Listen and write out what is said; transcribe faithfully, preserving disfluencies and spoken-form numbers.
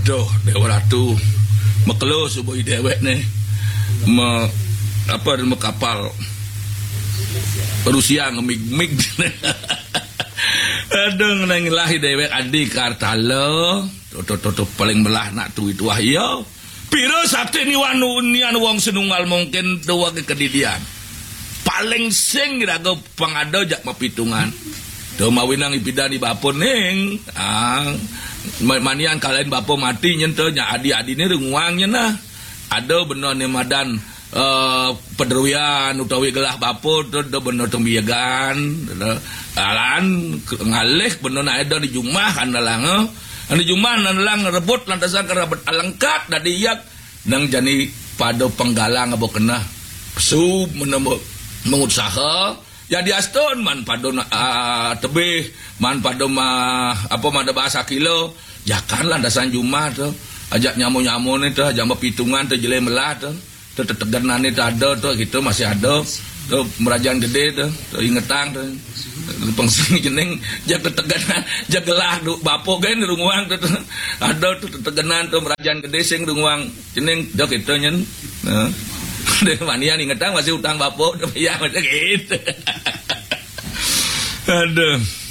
Aduh, Dewa Ratu mekelo subuh dewek nih me apa me kapal Rusia ngemig-mig. Aduh nanglahi dewek adi kartalo toto paling belah nak tu itu wahyo piro sakti ni wanu nian wong senunggal mungkin doa ke kedidian paling sing rago pangado jak mapitungan do mawinang ipidani bapon ning ah manian kalian bapo mati nyento nya adi-adine renguang nah ada bener ne madan uh, pedruyan utawi gelah bapo do bener tembiagan alan ngalih bener na ada di jumah andalang di jumah andalang rebut lantasan kerabat alengkat dadiyak nang jani pada penggalang abo kena pesu menemu mengusaha jadi aston man padon uh, tebih man padon uh, apa mada bahasa kilo jakan landasan jumah tuh ajak nyamu-nyamu nih tuh jam pitungan tuh jele melah tuh tuh teteganan itu ada tuh gitu masih ada tuh merajaan gede tuh tuh ingetang tuh pengsing jeneng jaga teteganan jagalah du bapo gen runguang tuh ada tuh teteganan tuh merajaan gede sing runguang jeneng dok itu nyen nah deh manian ingetang masih utang bapo tuh ya macam gitu. Aduh.